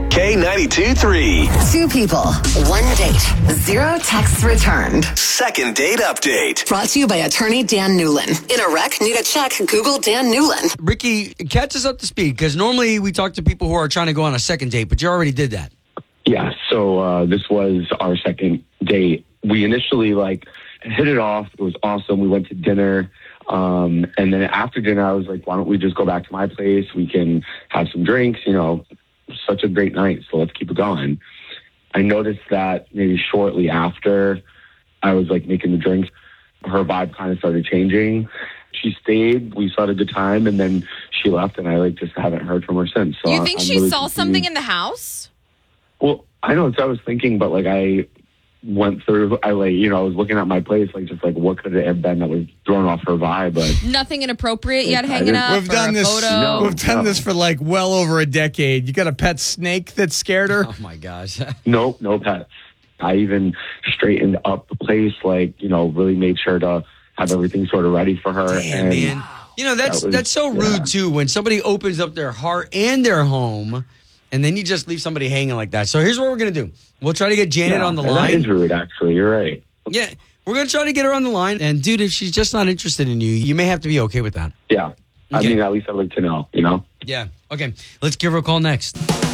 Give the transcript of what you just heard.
K92-3. Two people, one date, 0 texts returned. Second date update. Brought to you by attorney Dan Newlin. In a wreck, need a check, Google Dan Newlin. Ricky, catch us up to speed, because normally we talk to people who are trying to go on a second date, but you already did that. Yeah, so this was our second date. We initially, hit it off. It was awesome. We went to dinner. And then after dinner, I was like, why don't we just go back to my place? We can have some drinks, such a great night. So let's keep it going. I noticed that maybe shortly after I was making the drinks, her vibe kind of started changing. She stayed. We still had a good time. And then she left, and I just haven't heard from her since. So you think I'm she really saw confused. something in the house? Well, I know it's what I was thinking, but I went through, I was looking at my place, what could it have been that was throwing off her vibe, but Nothing inappropriate yet hanging up? We've done this. Photo? We've done this for well over a decade. You got a pet snake that scared her? Oh, my gosh. no pets. I even straightened up the place, really made sure to have everything sort of ready for her. Damn, man. That's so rude, too, when somebody opens up their heart and their home, and then you just leave somebody hanging like that. So here's what we're going to do. We'll try to get Janet on the line. That is rude, actually. You're right. Yeah, we're going to try to get her on the line. And, dude, if she's just not interested in you, you may have to be okay with that. Yeah. Okay. I mean, at least I'd like to know, Yeah. Okay. Let's give her a call next.